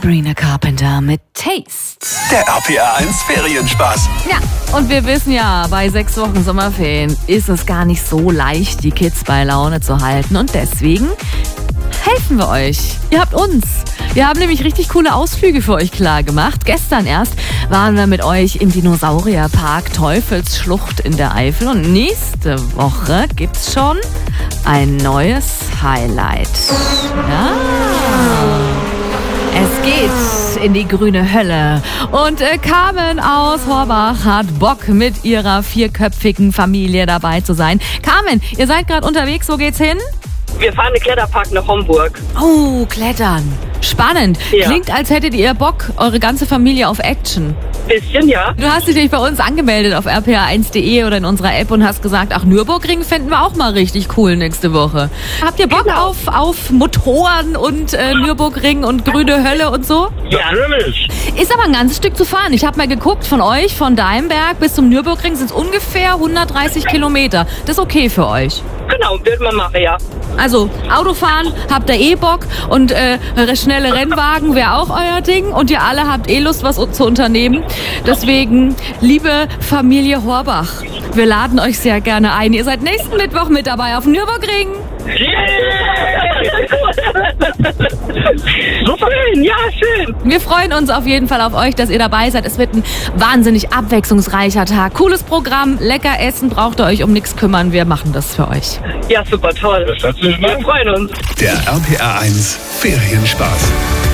Sabrina Carpenter mit Taste. Der RPR 1 Ferienspaß. Ja, und wir wissen ja, bei 6 Wochen Sommerferien ist es gar nicht so leicht, die Kids bei Laune zu halten. Und deswegen helfen wir euch. Ihr habt uns. Wir haben nämlich richtig coole Ausflüge für euch klar gemacht. Gestern erst waren wir mit euch im Dinosaurierpark Teufelsschlucht in der Eifel. Und nächste Woche gibt's schon ein neues Highlight. Ja. Es geht in die grüne Hölle. Und Carmen aus Horbach hat Bock, mit ihrer 4-köpfigen Familie dabei zu sein. Carmen, ihr seid gerade unterwegs. Wo geht's hin? Wir fahren in den Kletterpark nach Homburg. Oh, Klettern. Spannend. Ja. Klingt, als hättet ihr Bock, eure ganze Familie auf Action. Bisschen, ja. Du hast dich nämlich bei uns angemeldet auf rpr1.de oder in unserer App und hast gesagt, ach, Nürburgring fänden wir auch mal richtig cool nächste Woche. Habt ihr Bock Genau. auf Motoren und Nürburgring und grüne Hölle und so? Ja, natürlich. Ist aber ein ganzes Stück zu fahren. Ich habe mal geguckt, von euch, von Deimberg bis zum Nürburgring sind es ungefähr 130 Kilometer. Das ist okay für euch. Genau, wird man machen, ja. Also Autofahren habt ihr eh Bock und schnelle Rennwagen wäre auch euer Ding und ihr alle habt eh Lust, was zu unternehmen. Deswegen, liebe Familie Horbach, wir laden euch sehr gerne ein. Ihr seid nächsten Mittwoch mit dabei auf dem Nürburgring. Super, ja, schön. Wir freuen uns auf jeden Fall auf euch, dass ihr dabei seid. Es wird ein wahnsinnig abwechslungsreicher Tag. Cooles Programm, lecker essen, braucht ihr euch um nichts kümmern. Wir machen das für euch. Ja, super toll. Wir freuen uns. Der RPR 1 Ferienspaß.